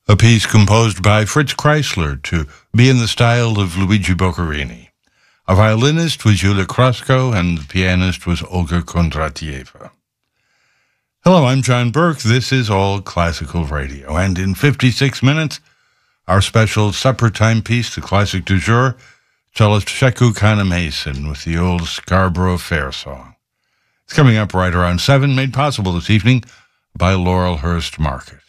a piece composed by Fritz Kreisler to be in the style of Luigi Boccherini. Our violinist was Yulia Krasko, and the pianist was Olga Kondratieva. Hello, I'm John Burke. This is All Classical Radio, and in 56 minutes, our special supper time piece, the classic du jour, cellist Sheku Kana-Mason with the old Scarborough Fair song. It's coming up right around 7, made possible this evening by Laurelhurst Market.